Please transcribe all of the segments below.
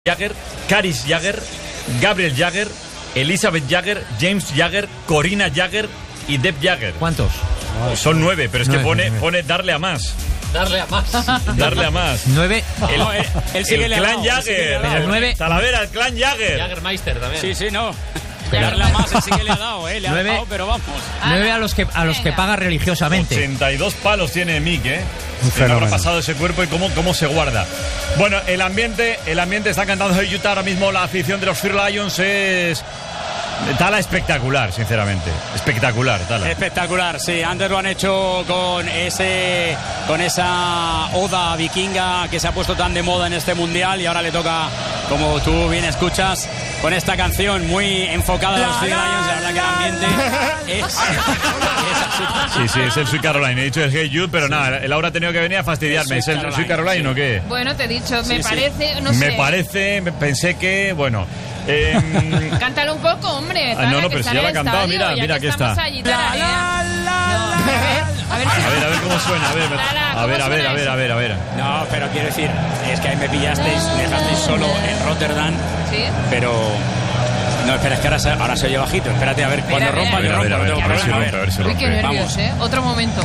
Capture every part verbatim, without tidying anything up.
Jagger, Caris Jagger, Gabriel Jagger, Elizabeth Jagger, James Jagger, Corina Jagger y Deb Jagger. ¿Cuántos? Son nueve, pero es nueve, que pone, nueve. pone darle a más. Darle a más. Darle a más. Nueve. El, No, él, él sí que el le ha clan dado, él sí que le Jagger. ha dado. Pero nueve. Talavera, el clan Jagger. Jaggermeister también. Sí, sí, no. Pero- Darle a más, él sí que le ha dado, ¿eh? Le ha Nueve. dado, pero vamos. Nueve a los que a los que paga religiosamente. ochenta y dos palos tiene Mick, ¿eh? Un ¿Qué habrá fenómeno. pasado ese cuerpo y cómo, cómo se guarda? Bueno, el ambiente, el ambiente está cantando Hey Utah ahora mismo. La afición de los Fear Lions es... Tala espectacular, sinceramente. Espectacular, Tala. Espectacular, sí. Antes lo han hecho con ese con esa oda vikinga que se ha puesto tan de moda en este mundial y ahora le toca, como tú bien escuchas, con esta canción muy enfocada a los Fear Lions. La verdad que el ambiente es, es así. Sí, sí, es el Sweet Caroline. He dicho el Hey Jude, pero nada, Laura ha tenido que venir a fastidiarme. El ¿Es el Sweet Sweet Caroline Caroline, o qué? Bueno, te he dicho, me Sí, sí. parece, no sé. Me parece, me- pensé que, bueno... eh, Cántalo un poco, hombre. Ah, no, Tala, no, que pero si sale ya la al ha cantado, estadio, mira, ya mira, que aquí estamos está. allí, tararea. No, a ver, a ver, si- a ver, a ver cómo suena, a ver, Tala, a ¿cómo ver, a ver, suena a ver, eso? a ver, a ver. No, pero quiero decir, es que ahí me pillasteis, me dejasteis solo en Rotterdam, ¿Sí? pero... No, espera, es que ahora se, ahora se oye bajito. Espérate, a ver, cuando a ver, rompa, a yo ver, a ver, rompo, a no ver, tengo a ver si problema. rompe, a ver si Uy, rompe. qué nervios, Vamos. ¿eh? Otro momento.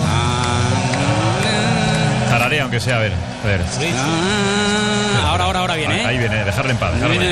Tararea, aunque sea, a ver, a ver. Ah, ahora, ahora, ahora viene, ¿eh? Ahí viene, dejarle en paz, dejarle en paz.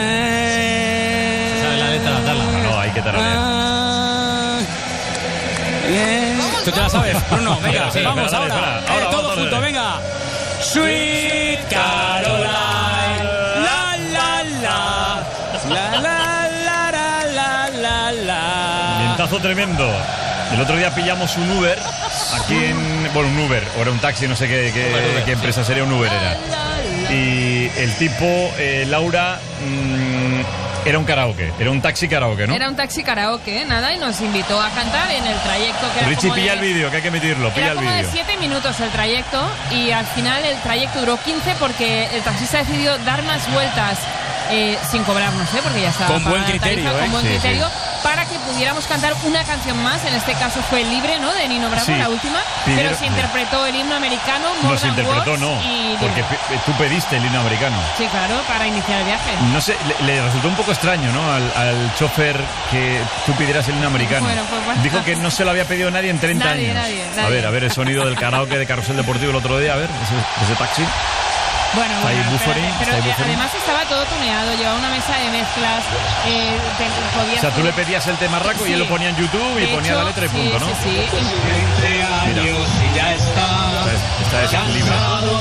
Sabe la letra, Tala. No, no, hay que tararear. Ah, bien. ¿Tú te la sabes, Bruno? Venga, Espera, vamos espera, ahora. espera, Eh, ahora, todo vamos, junto, dale. venga. Sweet Caroline. La, la, la. La, la, la, la, la, la, la. Vientazo tremendo. El otro día pillamos un Uber aquí en... Bueno, un Uber, o era un taxi, no sé qué, qué, Uber, Uber, qué empresa sería, un Uber era. Y el tipo, eh, Laura, mm, era un karaoke, era un taxi karaoke, ¿no? Era un taxi karaoke, ¿eh? Nada, y nos invitó a cantar en el trayecto que era Richie, como pilla de- el vídeo, que hay que emitirlo, pilla Era el como de vídeo. siete minutos el trayecto y al final el trayecto duró quince porque el taxista decidió dar más vueltas eh, sin cobrarnos, ¿eh? Porque ya estaba Con buen pagada la tarifa, criterio, ¿eh? con buen Sí, criterio, para que pudiéramos cantar una canción más. En este caso fue Libre, ¿no? De Nino Bravo, Sí. la última. Pidieron- Pero se interpretó el himno americano, No More se Than interpretó, Words, no, y porque Libre. pe- tú pediste el himno americano. Sí, claro, para iniciar el viaje. No sé, le, le resultó un poco extraño, ¿no? Al, al chofer que tú pidieras el himno americano. Bueno, pues bastante. Dijo que no se lo había pedido nadie en treinta Nadie, años. nadie, A nadie. ver, a ver el sonido del karaoke de Carrusel Deportivo el otro día, a ver, ese, ese taxi. Bueno, Está ahí bueno, buffering, espérate, pero está ahí eh, buffering. además estaba todo tuneado, llevaba una mesa de mezclas, eh, te, podías O sea, tú le poner- pedías el tema raco y él Sí. lo ponía en YouTube y De ponía hecho, la letra y sí, punto, ¿no? Sí, sí. Mira. Esta es, esta es libre.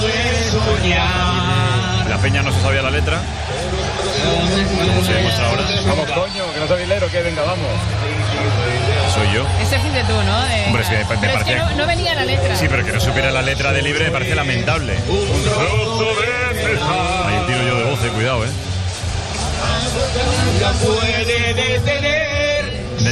La peña no se sabía la letra. Como se demuestra ahora. Vamos, coño, que no soy hilero, que venga, vamos. Soy yo. Ese fuiste tú, ¿no? De- Hombre, es que me- me Pero es que parecía- no, no venía la letra. Sí, pero que no supiera la letra de libre me parece lamentable. Ahí tiro yo de voz, eh, cuidado, eh. Puede detener